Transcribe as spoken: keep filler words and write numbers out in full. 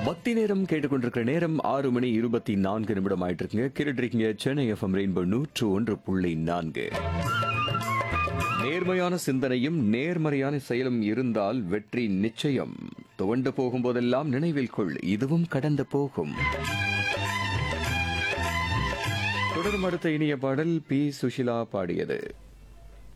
பக்தி நேரம் கேட்டுக்கொண்டிருக்கிற நேரம் ஆறு மணி இருபத்தி நான்கு நிமிடம் ஆயிட்டு இருக்குங்க. கேட்டுட்டு இருக்கீங்க சென்னை எஃப்எம் ரெயின்போ நூற்று ஒன்று புள்ளி நான்கு. நேர்மையான சிந்தனையும் நேர்மறையான செயலும் இருந்தால் வெற்றி நிச்சயம். துவண்டு போகும்போதெல்லாம் நினைவில் கொள், இதுவும் கடந்து போகும். தொடரும் அடுத்த இனிய பாடல் பி சுஷிலா பாடியது.